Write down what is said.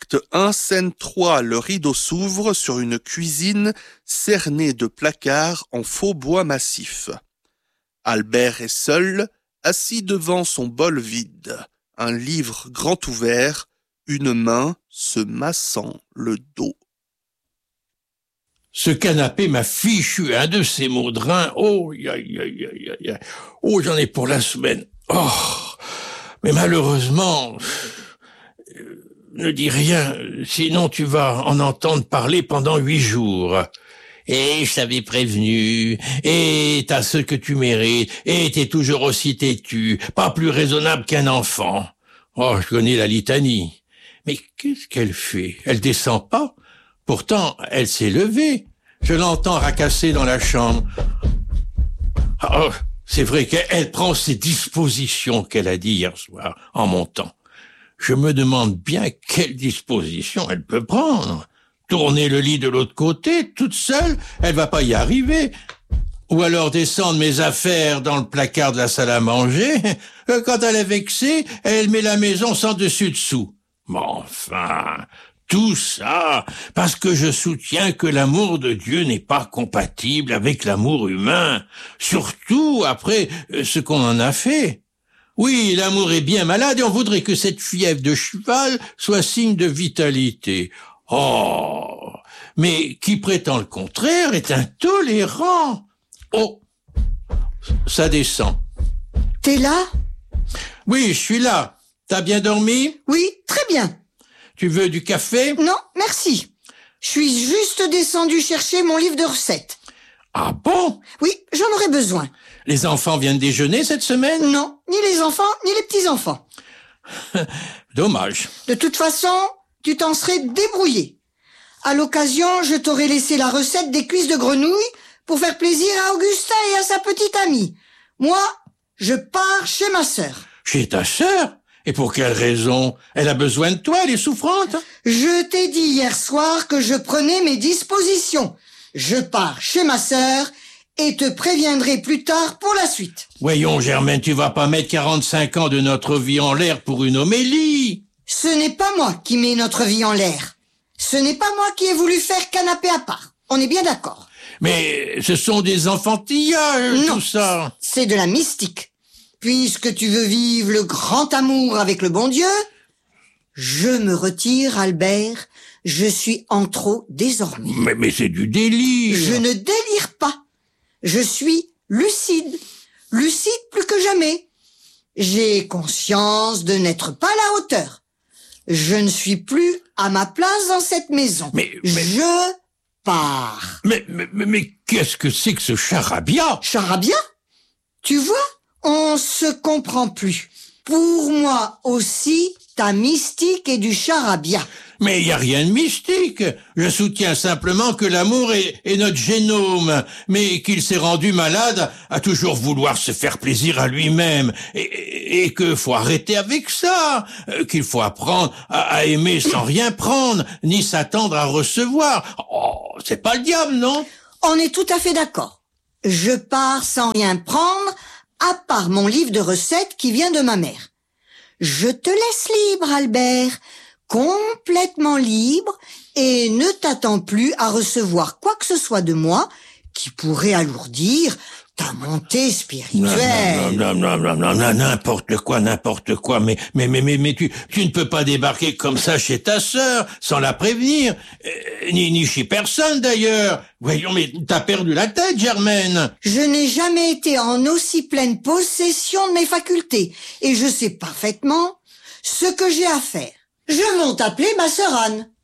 Acte 1, scène 3, le rideau s'ouvre sur une cuisine cernée de placards en faux bois massif. Albert est seul, assis devant son bol vide, un livre grand ouvert, une main se massant le dos. Ce canapé m'a fichu un de ces maudrins. Oh, oh, j'en ai pour la semaine. Oh, mais malheureusement, ne dis rien, sinon tu vas en entendre parler pendant 8 jours. Et je t'avais prévenu, et t'as ce que tu mérites, et t'es toujours aussi têtu, pas plus raisonnable qu'un enfant. Oh, je connais la litanie. Mais qu'est-ce qu'elle fait? Elle descend pas? Pourtant, elle s'est levée. Je l'entends racasser dans la chambre. Oh, c'est vrai qu'elle prend ses dispositions qu'elle a dit hier soir, en montant. Je me demande bien quelle disposition elle peut prendre. Tourner le lit de l'autre côté, toute seule, elle va pas y arriver. Ou alors descendre mes affaires dans le placard de la salle à manger. Quand elle est vexée, elle met la maison sans dessus-dessous. Mais enfin, tout ça parce que je soutiens que l'amour de Dieu n'est pas compatible avec l'amour humain, surtout après ce qu'on en a fait. Oui, l'amour est bien malade et on voudrait que cette fièvre de cheval soit signe de vitalité. Oh, mais qui prétend le contraire est intolérant. Oh, ça descend. T'es là? Oui, je suis là. T'as bien dormi? Oui, très bien. Tu veux du café? Non, merci. Je suis juste descendu chercher mon livre de recettes. Ah bon? Oui, j'en aurais besoin. Les enfants viennent déjeuner cette semaine? Non, ni les enfants, ni les petits-enfants. Dommage. De toute façon, tu t'en serais débrouillé. À l'occasion, je t'aurais laissé la recette des cuisses de grenouille pour faire plaisir à Augustin et à sa petite amie. Moi, je pars chez ma sœur. Chez ta sœur? Et pour quelle raison? Elle a besoin de toi, elle est souffrante? Je t'ai dit hier soir que je prenais mes dispositions. Je pars chez ma sœur et te préviendrai plus tard pour la suite. Voyons, Germaine, tu vas pas mettre 45 ans de notre vie en l'air pour une homélie. Ce n'est pas moi qui mets notre vie en l'air. Ce n'est pas moi qui ai voulu faire canapé à part. On est bien d'accord. Mais ce sont des enfantillages, Non, tout ça. c'est de la mystique. Puisque tu veux vivre le grand amour avec le bon Dieu, je me retire, Albert. Je suis en trop désormais. Mais c'est du délire. Je ne délire pas. Je suis lucide. Lucide plus que jamais. J'ai conscience de n'être pas à la hauteur. Je ne suis plus à ma place dans cette maison. Mais je pars. Mais qu'est-ce que c'est que ce charabia? Charabia? Tu vois, on se comprend plus. Pour moi aussi, ta mystique est du charabia. Mais il y a rien de mystique. Je soutiens simplement que l'amour est notre génome, mais qu'il s'est rendu malade à toujours vouloir se faire plaisir à lui-même, et que faut arrêter avec ça, qu'il faut apprendre à aimer sans rien prendre, ni s'attendre à recevoir. Oh, c'est pas le diable, non? On est tout à fait d'accord. Je pars sans rien prendre, à part mon livre de recettes qui vient de ma mère. Je te laisse libre, Albert, complètement libre, et ne t'attends plus à recevoir quoi que ce soit de moi qui pourrait alourdir ta montée spirituelle. Non, n'importe quoi, mais tu ne peux pas débarquer comme ça chez ta sœur, sans la prévenir, ni chez personne d'ailleurs. Voyons, mais t'as perdu la tête, Germaine. Je n'ai jamais été en aussi pleine possession de mes facultés, et je sais parfaitement ce que j'ai à faire. Je monte appeler ma sœur Anne.